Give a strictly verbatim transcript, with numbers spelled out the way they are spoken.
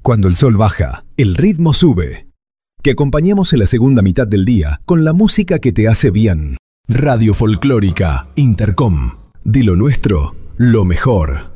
Cuando el sol baja, el ritmo sube. Que acompañemos en la segunda mitad del día con la música que te hace bien. Radio Folclórica Intercom. De lo nuestro, lo mejor.